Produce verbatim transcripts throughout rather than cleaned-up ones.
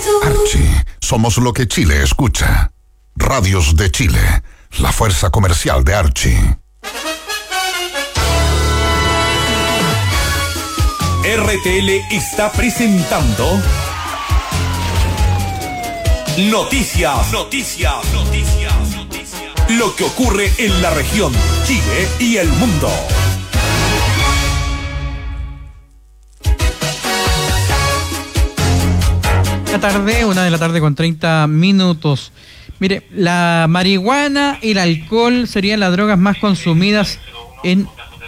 Archie, somos lo que Chile escucha. Radios de Chile, la fuerza comercial de Archie. R T L está presentando Noticias, Noticias, Noticias, Noticias. Lo que ocurre en la región, Chile y el mundo. La tarde, una de la tarde con treinta minutos. Mire, la marihuana y el alcohol serían las drogas más consumidas en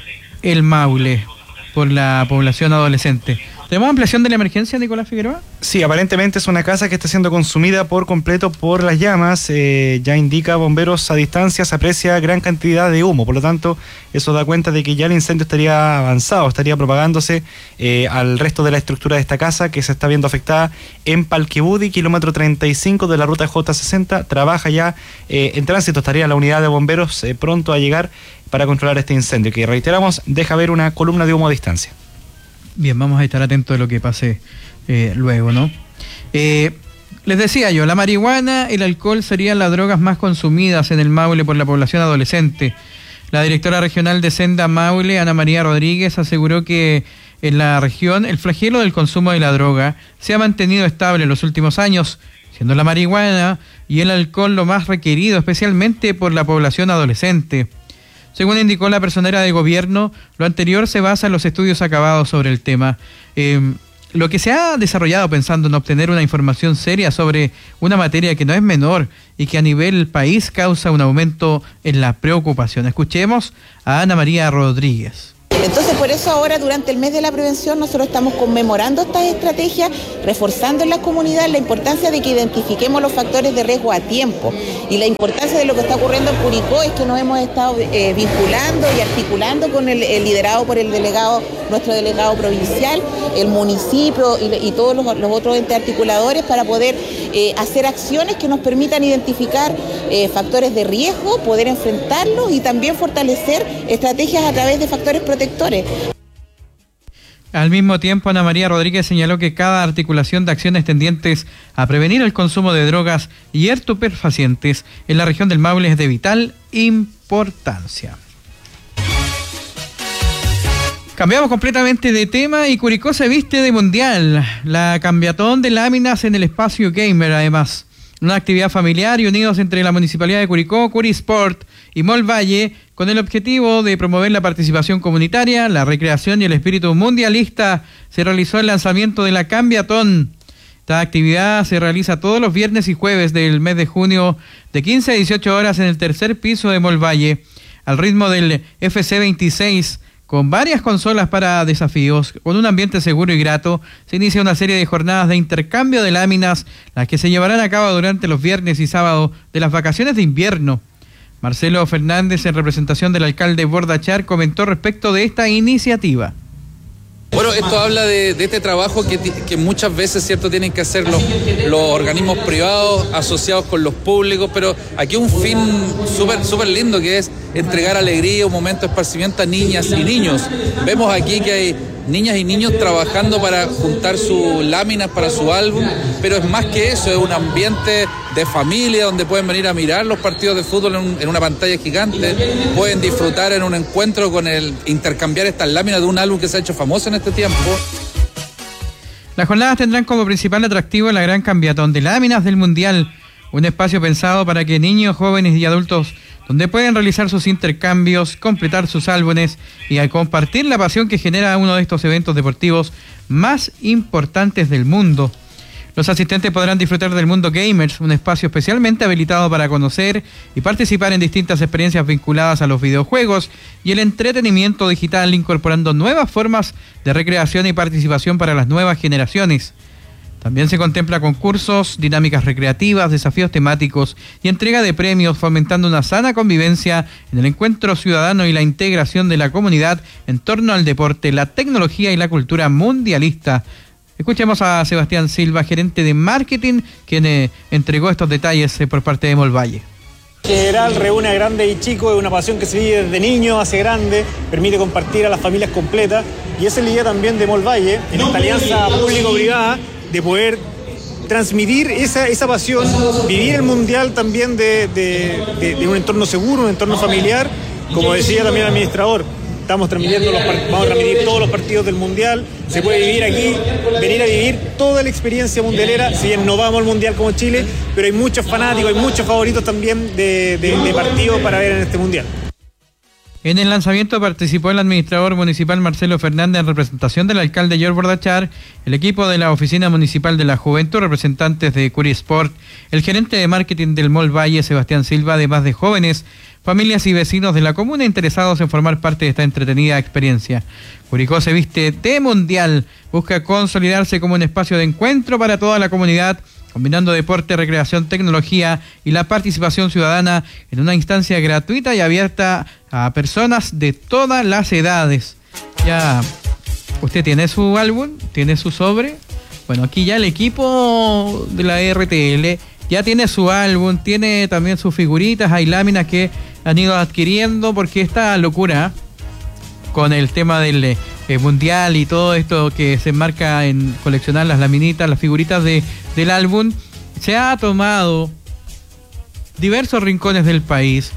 el Maule por la población adolescente. ¿Tenemos ampliación de la emergencia, Nicolás Figueroa? Sí, aparentemente es una casa que está siendo consumida por completo por las llamas. Eh, ya indica bomberos a distancia, se aprecia gran cantidad de humo. Por lo tanto, eso da cuenta de que ya el incendio estaría avanzado, estaría propagándose eh, al resto de la estructura de esta casa, que se está viendo afectada en Palquebudi, kilómetro treinta y cinco de la ruta J sesenta. Trabaja ya eh, en tránsito, estaría la unidad de bomberos eh, pronto a llegar para controlar este incendio, que reiteramos, deja ver una columna de humo a distancia. Bien, vamos a estar atentos de lo que pase eh, luego, ¿no? Eh, les decía yo, la marihuana y el alcohol serían las drogas más consumidas en el Maule por la población adolescente. La directora regional de Senda Maule, Ana María Rodríguez, aseguró que en la región el flagelo del consumo de la droga se ha mantenido estable en los últimos años, siendo la marihuana y el alcohol lo más requerido, especialmente por la población adolescente. Según indicó la personera de gobierno, lo anterior se basa en los estudios acabados sobre el tema. Eh, lo que se ha desarrollado pensando en obtener una información seria sobre una materia que no es menor y que a nivel país causa un aumento en la preocupación. Escuchemos a Ana María Rodríguez. Entonces, por eso ahora, durante el mes de la prevención, nosotros estamos conmemorando estas estrategias, reforzando en la comunidad la importancia de que identifiquemos los factores de riesgo a tiempo. Y la importancia de lo que está ocurriendo en Curicó es que nos hemos estado eh, vinculando y articulando con el, el liderado por el delegado, nuestro delegado provincial, el municipio y, y todos los, los otros entes articuladores para poder eh, hacer acciones que nos permitan identificar eh, factores de riesgo, poder enfrentarlos y también fortalecer estrategias a través de factores protectores. Al mismo tiempo, Ana María Rodríguez señaló que cada articulación de acciones tendientes a prevenir el consumo de drogas y estupefacientes en la región del Maule es de vital importancia. Cambiamos completamente de tema y Curicó se viste de mundial. La cambiatón de láminas en el espacio gamer, además. Una actividad familiar y unidos entre la Municipalidad de Curicó, Curisport y Mall Valle, con el objetivo de promover la participación comunitaria, la recreación y el espíritu mundialista, se realizó el lanzamiento de la Cambiatón. Esta actividad se realiza todos los viernes y jueves del mes de junio, de quince a dieciocho horas en el tercer piso de Mall Valle, al ritmo del F C veintiséis, con varias consolas para desafíos, con un ambiente seguro y grato. Se inicia una serie de jornadas de intercambio de láminas, las que se llevarán a cabo durante los viernes y sábados de las vacaciones de invierno. Marcelo Fernández, en representación del alcalde Bordachar, comentó respecto de esta iniciativa. Bueno, esto habla de, de este trabajo que, que muchas veces, cierto, tienen que hacer los, los organismos privados asociados con los públicos, pero aquí un fin súper súper lindo, que es entregar alegría, un momento de esparcimiento a niñas y niños. Vemos aquí que hay niñas y niños trabajando para juntar sus láminas para su álbum, pero es más que eso, es un ambiente de familia donde pueden venir a mirar los partidos de fútbol en, un, en una pantalla gigante, pueden disfrutar en un encuentro con el intercambiar estas láminas de un álbum que se ha hecho famoso en este tiempo. Las jornadas tendrán como principal atractivo la gran cambiatón de láminas del Mundial, un espacio pensado para que niños, jóvenes y adultos donde pueden realizar sus intercambios, completar sus álbumes y al compartir la pasión que genera uno de estos eventos deportivos más importantes del mundo. Los asistentes podrán disfrutar del Mundo Gamers, un espacio especialmente habilitado para conocer y participar en distintas experiencias vinculadas a los videojuegos y el entretenimiento digital, incorporando nuevas formas de recreación y participación para las nuevas generaciones. También se contempla concursos, dinámicas recreativas, desafíos temáticos y entrega de premios, fomentando una sana convivencia en el encuentro ciudadano y la integración de la comunidad en torno al deporte, la tecnología y la cultura mundialista. Escuchemos a Sebastián Silva, gerente de marketing, quien eh, entregó estos detalles eh, por parte de Mall Valle. En general reúne a grandes y chicos, es una pasión que se vive desde niño hacia grande, permite compartir a las familias completas y esa es la idea también de Mall Valle, en esta alianza público-privada, de poder transmitir esa, esa pasión, vivir el Mundial también de, de, de, de un entorno seguro, un entorno familiar, como decía también el administrador. Estamos transmitiendo los part- vamos a transmitir todos los partidos del Mundial, se puede vivir aquí, venir a vivir toda la experiencia mundialera, si bien no vamos al Mundial como Chile, pero hay muchos fanáticos, hay muchos favoritos también de, de, de partidos para ver en este Mundial. En el lanzamiento participó el administrador municipal Marcelo Fernández en representación del alcalde George Bordachar, el equipo de la Oficina Municipal de la Juventud, representantes de Curi Sport, el gerente de marketing del Mall Valle, Sebastián Silva, además de jóvenes, familias y vecinos de la comuna interesados en formar parte de esta entretenida experiencia. Curicó se viste de mundial, busca consolidarse como un espacio de encuentro para toda la comunidad, combinando deporte, recreación, tecnología y la participación ciudadana en una instancia gratuita y abierta a personas de todas las edades. Ya, usted tiene su álbum, tiene su sobre. Bueno, aquí ya el equipo de la R T L ya tiene su álbum, tiene también sus figuritas, hay láminas que han ido adquiriendo porque esta locura con el tema del eh, mundial y todo esto que se enmarca en coleccionar las laminitas, las figuritas de, del álbum, se ha tomado diversos rincones del país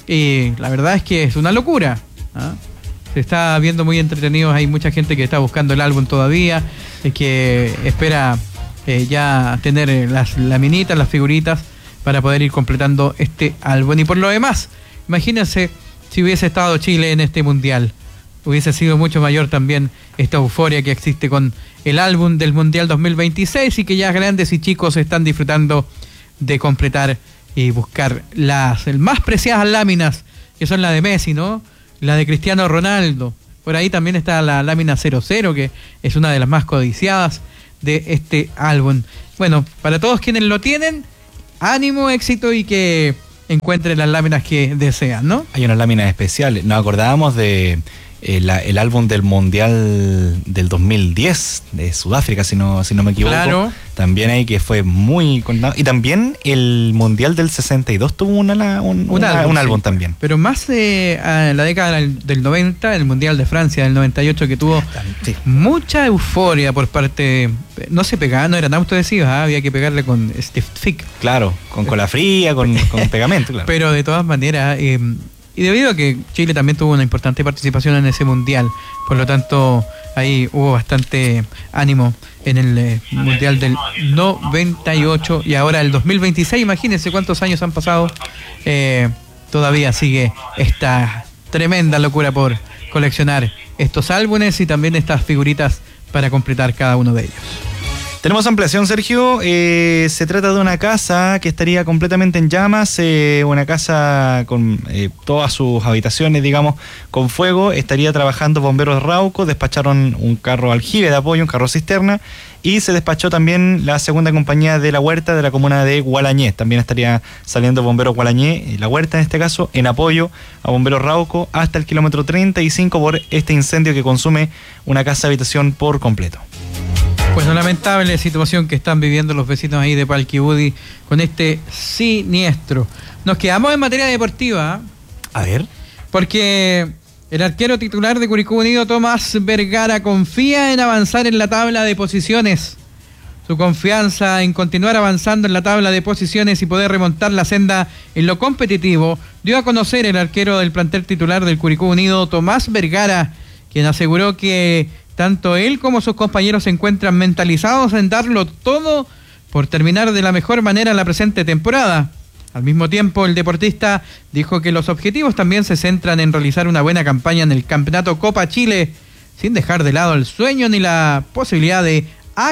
y la verdad es que es una locura, ¿ah? Se está viendo muy entretenidos, hay mucha gente que está buscando el álbum todavía, eh, que espera eh, ya tener eh, las laminitas, las figuritas para poder ir completando este álbum. Y por lo demás, imagínense si hubiese estado Chile en este mundial. Hubiese sido mucho mayor también esta euforia que existe con el álbum del Mundial dos mil veintiséis y que ya grandes y chicos están disfrutando de completar y buscar las más preciadas láminas, que son la de Messi, ¿no? La de Cristiano Ronaldo. Por ahí también está la lámina cero cero, que es una de las más codiciadas de este álbum. Bueno, para todos quienes lo tienen, ánimo, éxito y que encuentren las láminas que desean, ¿no? Hay unas láminas especiales. Nos acordábamos de eh, la, el álbum del Mundial del dos mil diez de Sudáfrica, si no, si no me equivoco. Claro. También hay que fue muy... Y también el Mundial del sesenta y dos tuvo una, un, un, una, álbum, un álbum sí. también. Pero más eh, en la década del noventa, el Mundial de Francia del noventa y ocho, que tuvo sí. mucha euforia por parte... No se pegaba, no eran autoadhesivos, ¿eh? Había que pegarle con Stiff Thick. Claro, con cola fría, con, con pegamento, claro. Pero de todas maneras... Eh, y debido a que Chile también tuvo una importante participación en ese mundial, por lo tanto ahí hubo bastante ánimo en el eh, mundial del noventa y ocho y ahora el dos mil veintiséis, imagínense cuántos años han pasado, eh, todavía sigue esta tremenda locura por coleccionar estos álbumes y también estas figuritas para completar cada uno de ellos. Tenemos ampliación, Sergio. Eh, se trata de una casa que estaría completamente en llamas, eh, una casa con eh, todas sus habitaciones, digamos, con fuego. Estaría trabajando bomberos Rauco, despacharon un carro aljibe de apoyo, un carro cisterna, y se despachó también la segunda compañía de la huerta de la comuna de Gualañé. También estaría saliendo bomberos Gualañé, la huerta en este caso, en apoyo a bomberos Rauco hasta el kilómetro treinta y cinco por este incendio que consume una casa habitación por completo. Pues una lamentable situación que están viviendo los vecinos ahí de Palquibudi con este siniestro. Nos quedamos en materia deportiva. A ver. Porque el arquero titular de Curicó Unido, Tomás Vergara, confía en avanzar en la tabla de posiciones. Su confianza en continuar avanzando en la tabla de posiciones y poder remontar la senda en lo competitivo dio a conocer el arquero del plantel titular del Curicó Unido, Tomás Vergara, quien aseguró que tanto él como sus compañeros se encuentran mentalizados en darlo todo por terminar de la mejor manera la presente temporada. Al mismo tiempo, el deportista dijo que los objetivos también se centran en realizar una buena campaña en el Campeonato Copa Chile, sin dejar de lado el sueño ni la posibilidad de,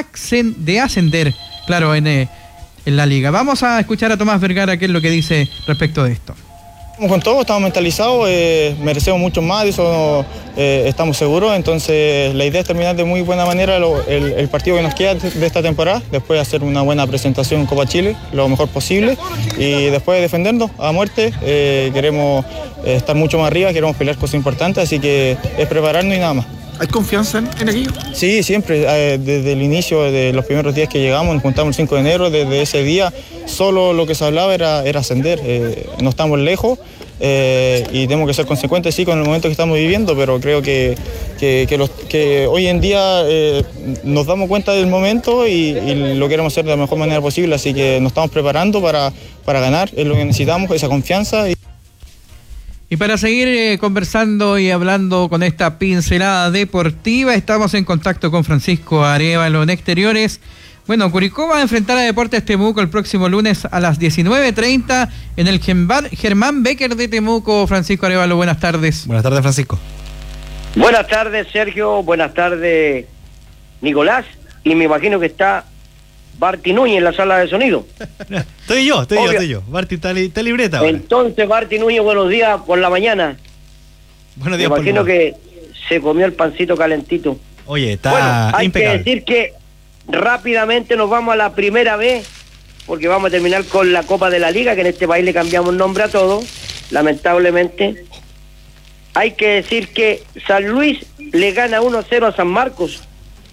de ascender, claro, en, en la liga. Vamos a escuchar a Tomás Vergara qué es lo que dice respecto de esto. Con todo, estamos mentalizados, eh, merecemos mucho más, de eso eh, estamos seguros, entonces la idea es terminar de muy buena manera lo, el, el partido que nos queda de esta temporada, después hacer una buena presentación en Copa Chile, lo mejor posible, y después defendernos a muerte, eh, queremos eh, estar mucho más arriba, queremos pelear cosas importantes, así que es prepararnos y nada más. ¿Hay confianza en, en aquello? Sí, siempre. Eh, desde el inicio, de los primeros días que llegamos, nos juntamos el cinco de enero, desde ese día solo lo que se hablaba era, era ascender. Eh, no estamos lejos, eh, y tenemos que ser consecuentes, sí, con el momento que estamos viviendo, pero creo que, que, que, los, que hoy en día eh, nos damos cuenta del momento y, y lo queremos hacer de la mejor manera posible, así que nos estamos preparando para, para ganar, es lo que necesitamos, esa confianza. Y, y para seguir eh, conversando y hablando con esta pincelada deportiva, estamos en contacto con Francisco Arévalo en Exteriores. Bueno, Curicó va a enfrentar a Deportes Temuco el próximo lunes a las diecinueve treinta en el Germán Becker de Temuco. Francisco Arévalo, buenas tardes. Buenas tardes, Francisco. Buenas tardes, Sergio. Buenas tardes, Nicolás. Y me imagino que está Barty Núñez en la sala de sonido. Estoy yo, estoy Obvio. yo, estoy yo. Barty está, li, está libreta ahora. Entonces, Barty Núñez, buenos días por la mañana. Buenos días. Me imagino que se comió el pancito calentito. Oye, está bueno, hay impecable. que decir que rápidamente nos vamos a la primera vez, porque vamos a terminar con la Copa de la Liga, que en este país le cambiamos nombre a todo, lamentablemente. Hay que decir que San Luis le gana uno a cero a San Marcos.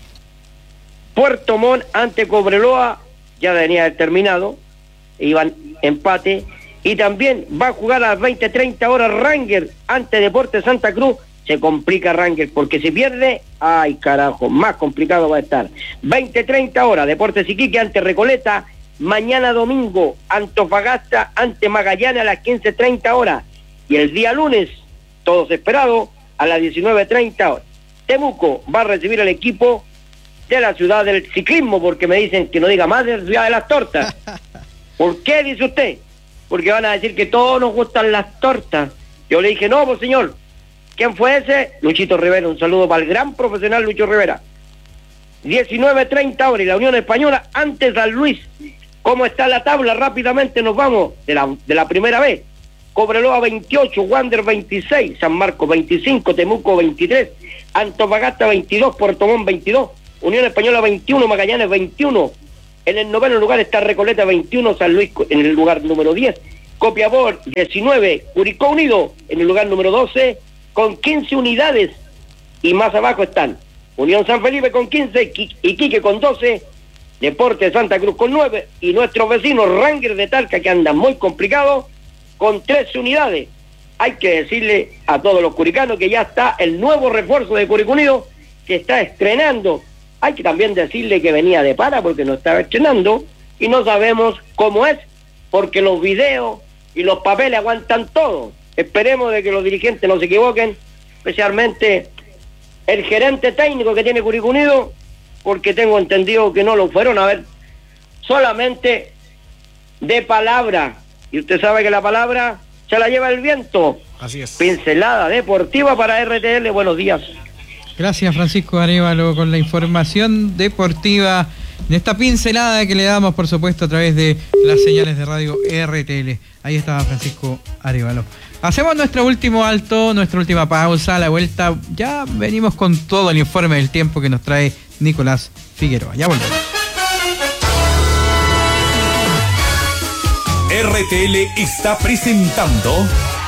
Puerto Montt ante Cobreloa ya venía terminado, iban empate, y también va a jugar a las veinte treinta horas Ranger ante Deportes Santa Cruz. Se complica Ranger, porque si pierde, ay carajo, más complicado va a estar. veinte treinta horas, Deportes Iquique ante Recoleta. Mañana domingo, Antofagasta ante Magallanes a las quince treinta horas. Y el día lunes, todos esperados, a las diecinueve treinta horas. Temuco va a recibir al equipo de la ciudad del ciclismo, porque me dicen que no diga más de la ciudad de las tortas. ¿Por qué dice usted? Porque van a decir que todos nos gustan las tortas. Yo le dije, no, pues señor. ¿Quién fue ese? Luchito Rivera. Un saludo para el gran profesional Lucho Rivera. diecinueve treinta horas y la Unión Española ante San Luis. ¿Cómo está la tabla? Rápidamente nos vamos de la, de la primera vez. Cobreloa veintiocho, Wander veintiséis, San Marcos veinticinco, Temuco veintitrés, Antofagasta veintidós, Puerto Montt veintidós, Unión Española veintiuno, Magallanes veintiuno. En el noveno lugar está Recoleta veintiuno, San Luis en el lugar número diez, Copiapó diecinueve, Curicó Unido en el lugar número doce, con quince unidades, y más abajo están Unión San Felipe con quince, Iquique con doce, Deportes Santa Cruz con nueve, y nuestros vecinos Ranger de Talca, que andan muy complicados, con trece unidades. Hay que decirle a todos los curicanos que ya está el nuevo refuerzo de Curicó Unido, que está estrenando. Hay que también decirle que venía de para, porque no estaba estrenando, y no sabemos cómo es, porque los videos y los papeles aguantan todo. Esperemos de que los dirigentes no se equivoquen, especialmente el gerente técnico que tiene Curicó Unido, porque tengo entendido que no lo fueron a ver solamente de palabra, y usted sabe que la palabra se la lleva el viento. Así es. Pincelada deportiva para R T L, buenos días. Gracias, Francisco Arévalo, con la información deportiva en esta pincelada que le damos, por supuesto, a través de las señales de radio R T L. Ahí estaba Francisco Arévalo. Hacemos nuestro último alto, nuestra última pausa. A la vuelta ya venimos con todo el informe del tiempo que nos trae Nicolás Figueroa. Ya volvemos. R T L está presentando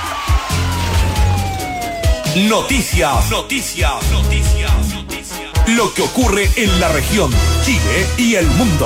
Noticias, Noticias, Noticias, Noticias. Lo que ocurre en la región, Chile y el mundo.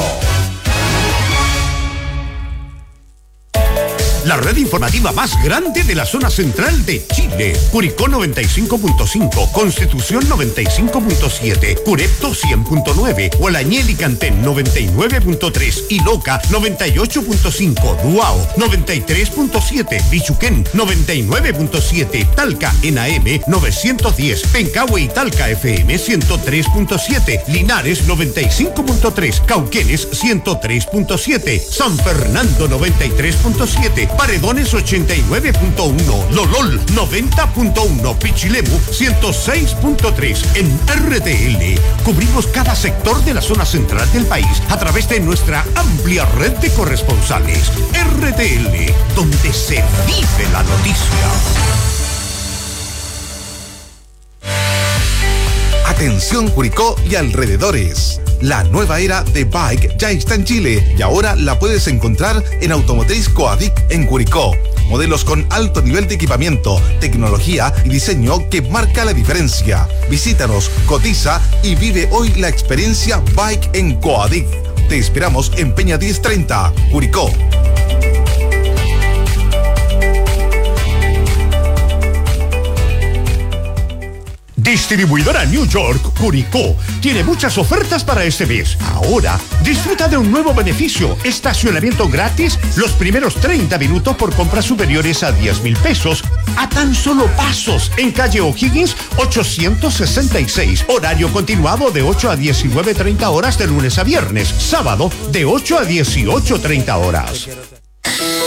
La red informativa más grande de la zona central de Chile. Curicó noventa y cinco punto cinco, Constitución noventa y cinco punto siete, Curepto cien punto nueve, Hualañel y Cantén noventa y nueve punto tres, Iloca noventa y ocho punto cinco, Duao noventa y tres punto siete, Bichuquén noventa y nueve punto siete, Talca en A M novecientos diez, Pencahue y Talca F M ciento tres punto siete, Linares noventa y cinco punto tres, Cauquenes ciento tres punto siete, San Fernando noventa y tres punto siete, Paredones ochenta y nueve punto uno, Lolol noventa punto uno, Pichilemu ciento seis punto tres. En R T L cubrimos cada sector de la zona central del país a través de nuestra amplia red de corresponsales. R T L, donde se vive la noticia. Atención Curicó y alrededores. La nueva era de Bike ya está en Chile y ahora la puedes encontrar en Automotriz Coadic en Curicó. Modelos con alto nivel de equipamiento, tecnología y diseño que marca la diferencia. Visítanos, cotiza y vive hoy la experiencia Bike en Coadic. Te esperamos en Peña diez treinta, Curicó. Distribuidora New York, Curicó, tiene muchas ofertas para este mes. Ahora, disfruta de un nuevo beneficio, estacionamiento gratis los primeros treinta minutos por compras superiores a diez mil pesos, a tan solo pasos, en calle O'Higgins ochocientos sesenta y seis. Horario continuado de ocho a diecinueve treinta horas de lunes a viernes, sábado de ocho a dieciocho treinta horas.